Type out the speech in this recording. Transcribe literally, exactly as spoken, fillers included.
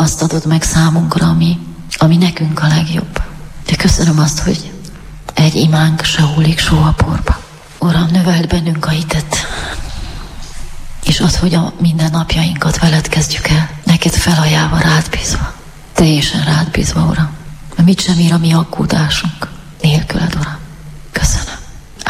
azt adod meg számunkra, ami, ami nekünk a legjobb. De köszönöm azt, hogy egy imánk se hullik soha porba. Uram, növeld bennünk a hitet, és az, hogy a mindennapjainkat veled kezdjük el, neked felajánlva, rád bízva, teljesen rád bízva, Uram. Mert mit sem ír a mi aggódásunk nélküled, Uram.